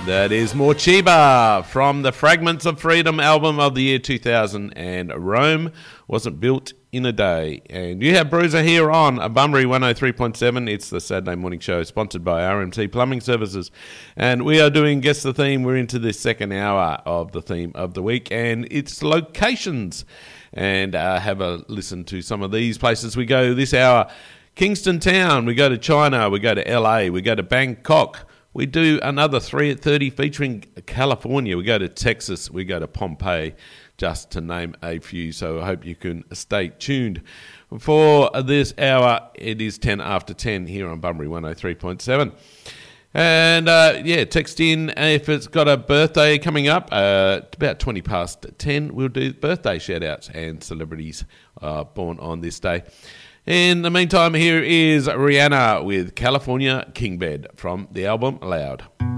That is Morcheeba from the Fragments of Freedom album of the year 2000, and Rome wasn't built in a day. And you have Bruiser here on Bunbury 103.7. It's the Saturday morning show sponsored by RMT Plumbing Services. And we are doing Guess the Theme. We're into the second hour of the theme of the week, and it's locations. And have a listen to some of these places we go this hour. Kingston Town, we go to China, we go to LA, we go to Bangkok. We do another 3 at 30 featuring California. We go to Texas. We go to Pompeii, just to name a few. So I hope you can stay tuned. For this hour, it is 10 after 10 here on Bunbury 103.7. And, text in if it's got a birthday coming up. About 20 past 10, we'll do birthday shout-outs and celebrities born on this day. In the meantime, here is Rihanna with California King Bed from the album Loud.